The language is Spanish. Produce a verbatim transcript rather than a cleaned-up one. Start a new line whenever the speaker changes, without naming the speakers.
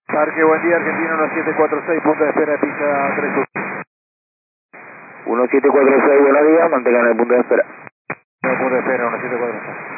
Parque, buen día, Argentina uno siete cuatro seis, punto de espera de pista tres uno.
uno siete cuatro seis, buenos días, mantengan el punto de espera.
Punto de espera, uno siete cuatro seis.